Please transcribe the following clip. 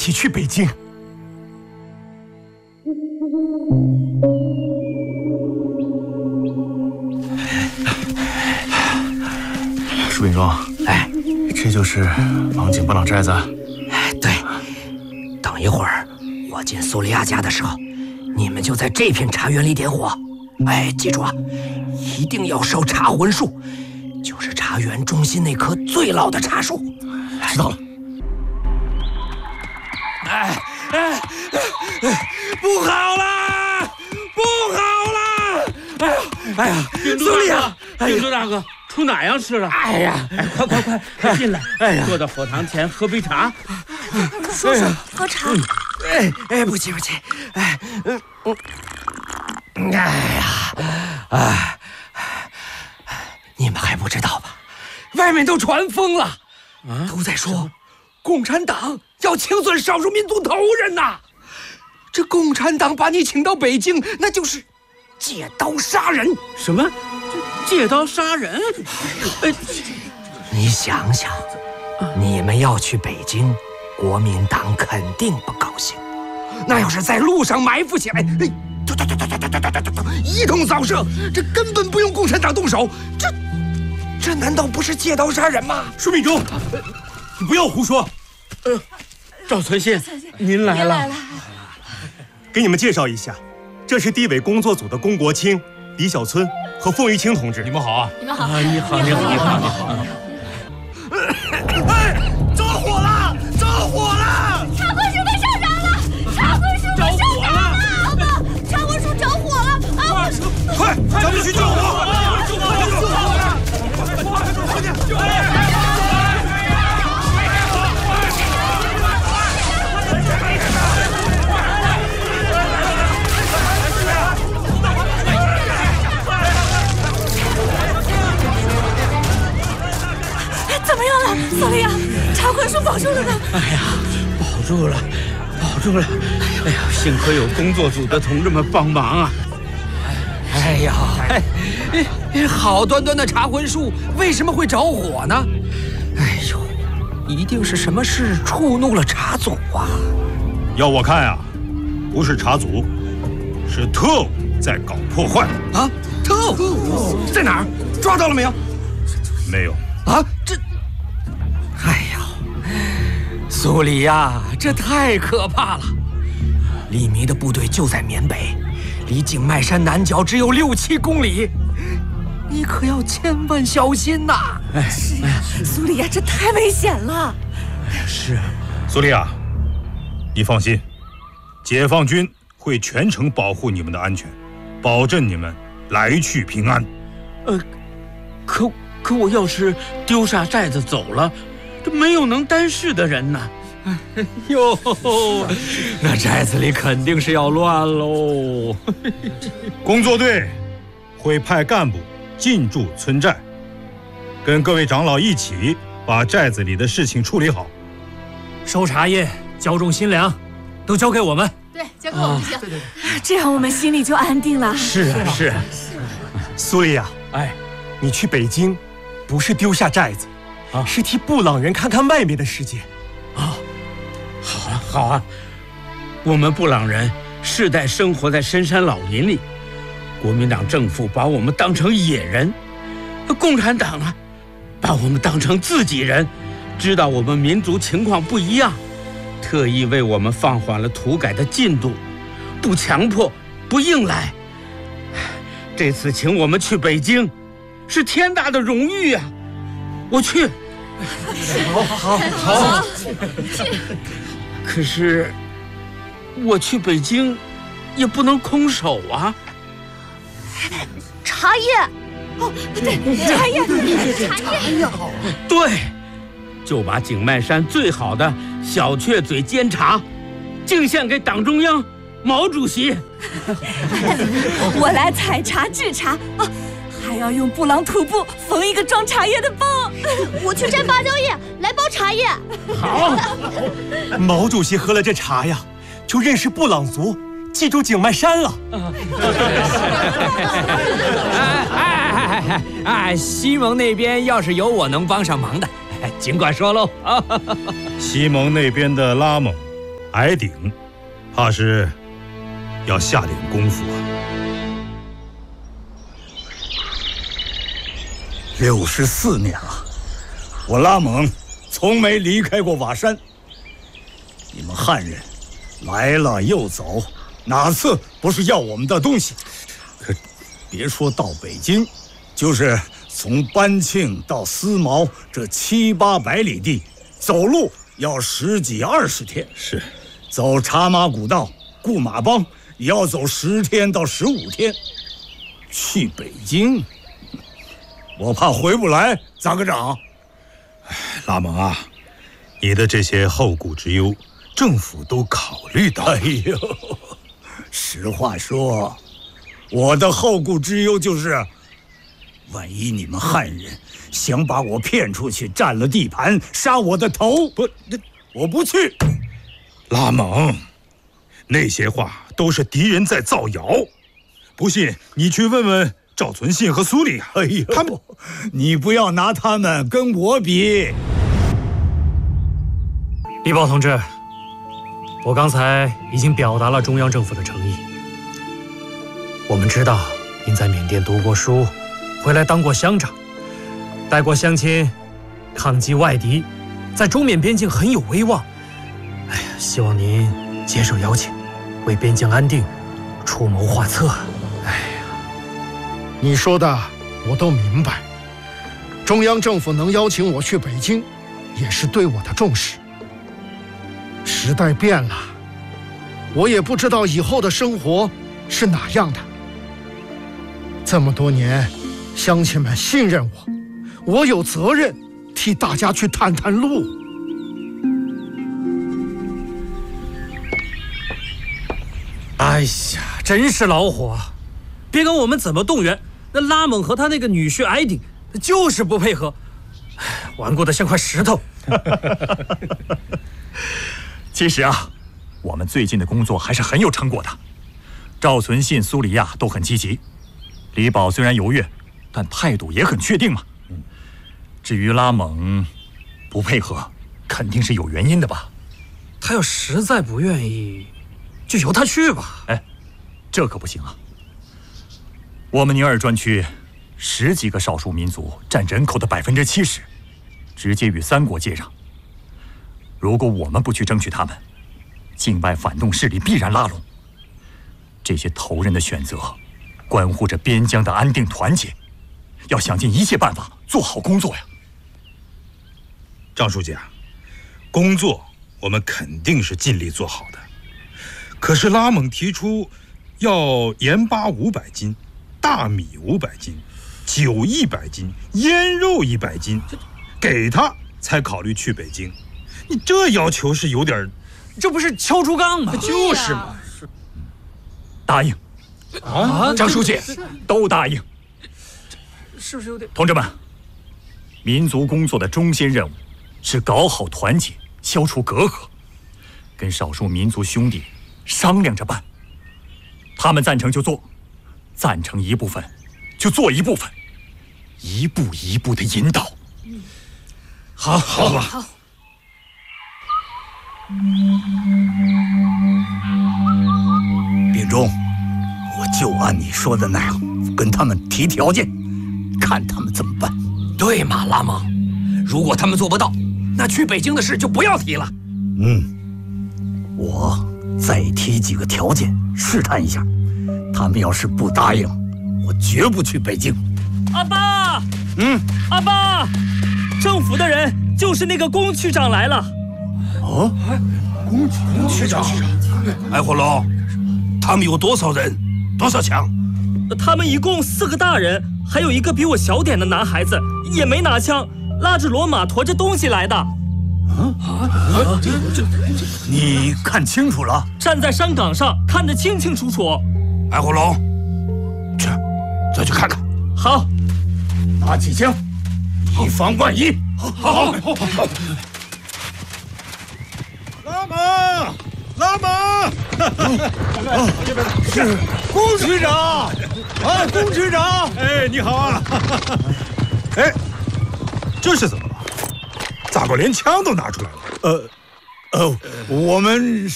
起去北京。舒秉忠， 哎， 这就是王景布朗寨子。 哎，对，等一会儿我进苏利亚家的时候，你们就在这片茶园里点火。哎，记住啊，一定要烧茶魂树，就是茶园中心那棵最老的茶树。 知道了。 不好啦！不好啦！哎呀，苏利亚， 秉烛大哥，出哪样事了？ 哎呀， 快进来！ 哎呀， 坐到火塘前喝杯茶。 叔叔，喝茶。 不急，你们还不知道吧？外面都传疯了，都在说共产党要清算少数民族头人呐！这共产党把你请到北京，那就是借刀杀人。 什么？借刀杀人？ 你想想，你们要去北京，国民党肯定不高兴。那要是在路上埋伏起来，一通扫射，这根本不用共产党动手。这难道不是借刀杀人吗？ 舒秉忠，你不要胡说。 赵存信，您来了。 给你们介绍一下，这是地委工作组的龚国清、李小村和凤玉清同志。 你们好啊！ 你们好， 你好。 着火了！着火了！ 茶魂树被烧着了！茶魂树被烧着了！茶魂树着火了！啊！ 快，咱们去救火！ 怎么样了，苏利亚？茶魂树保住了吗？ 哎呀，保住了！哎呀，幸亏有工作组的同志们帮忙啊！ 哎呀，好端端的茶魂树为什么会着火呢？哎呦，一定是什么事触怒了茶组啊！ 要我看啊，不是茶组，是特务在搞破坏啊！特务在哪儿？抓到了没有？ 没有啊，哎呀，苏里亚，这太可怕了！李弥的部队就在缅北，离景迈山南角只有6、7公里，你可要千万小心呐！ 是呀，苏利亚，这太危险了。 是啊， 苏利亚，你放心，解放军会全程保护你们的安全，保证你们来去平安。 可我要是丢下寨子走了，这没有能担事的人呢。 哟，那寨子里肯定是要乱喽。 工作队会派干部进驻村寨，跟各位长老一起把寨子里的事情处理好。 收茶叶、浇种新粮，都交给我们。 对，交给我们就行。这样我们心里就安定了。 是啊。 苏利亚，你去北京，不是丢下寨子，是替布朗人看看外面的世界。 好啊，我们布朗人世代生活在深山老林里，国民党政府把我们当成野人，共产党啊，把我们当成自己人，知道我们民族情况不一样，特意为我们放缓了土改的进度，不强迫，不硬来。这次请我们去北京，是天大的荣誉啊！我去。好。可是，我去北京，也不能空手啊。 茶叶，对，茶叶， 对，就把景迈山最好的小雀嘴煎茶，敬献给党中央毛主席。 我来采茶制茶还要用布朗土布缝一个装茶叶的包。我去摘芭蕉叶来包茶叶。 好， 毛主席喝了这茶呀，就认识布朗族，记住景迈山了。 西蒙那边要是有我能帮上忙的，尽管说喽。 西蒙那边的拉蒙矮顶，怕是要下点功夫啊。 64年了，我拉蒙从没离开过瓦山。你们汉人来了又走，哪次不是要我们的东西？可别说到北京，就是从班庆到思茅这700、800里地，走路要10几20天。 是， 走茶马古道、顾马帮也要走10天到15天。去北京。 我怕回不来，张科长。 拉蒙啊，你的这些后顾之忧，政府都考虑到。 哎呦，实话说，我的后顾之忧就是，万一你们汉人想把我骗出去，占了地盘，杀我的头，我不去。 拉蒙，那些话都是敌人在造谣，不信你去问问。 赵存信和苏里亚， 哎呦，他们，你不要拿他们跟我比。 李宝同志，我刚才已经表达了中央政府的诚意。我们知道您在缅甸读过书，回来当过乡长，带过乡亲，抗击外敌，在中缅边境很有威望。哎呀，希望您接受邀请，为边疆安定出谋划策。 你说的我都明白，中央政府能邀请我去北京，也是对我的重视。时代变了，我也不知道以后的生活是哪样的。这么多年，乡亲们信任我，我有责任替大家去探探路。 哎呀，真是老火！别管我们怎么动员。 那拉蒙和他那个女婿矮顶就是不配合，顽固的像块石头。 其实啊，我们最近的工作还是很有成果的。赵存信、苏里亚都很积极，李宝虽然犹豫，但态度也很确定嘛。至于拉蒙不配合，肯定是有原因的吧？ 他要实在不愿意，就由他去吧。 哎，这可不行啊！ 我们宁尔专区10几个少数民族占人口的70%，直接与3国接壤。如果我们不去争取他们，境外反动势力必然拉拢。这些头人的选择，关乎着边疆的安定团结，要想尽一切办法做好工作呀。 张书记啊，工作我们肯定是尽力做好的，可是拉蒙提出要盐巴500斤。 大米500斤，酒100斤，腌肉100斤，给他才考虑去北京。你这要求是有点， 这不是敲竹杠吗？ 就是嘛。 答应啊， 张书记都答应， 是不是有点？ 同志们，民族工作的中心任务是搞好团结，消除隔阂，跟少数民族兄弟商量着办。他们赞成就做。 赞成一部分，就做一部分，一步一步的引导。 好，好吧。好。 秉忠，我就按你说的那样，跟他们提条件，看他们怎么办。 对嘛，拉蒙？如果他们做不到，那去北京的事就不要提了。 我再提几个条件，试探一下。 他们要是不答应，我绝不去北京。 阿爸，阿爸，政府的人就是那个龚区长来了。 哦，龚区长， 哎，火龙，他们有多少人？多少枪？ 他们一共4个大人，还有一个比我小点的男孩子，也没拿枪，拉着骡马驮着东西来的。 你看清楚了？ 站在山岗上，看得清清楚楚。 哎，火龙，去，再去看看。 好， 拿起枪，以防万一。 好。 拉蒙，拉蒙， 是龚区长。啊，龚区长， 哎，你好啊。哎，这是怎么了？咋个连枪都拿出来了？ 我们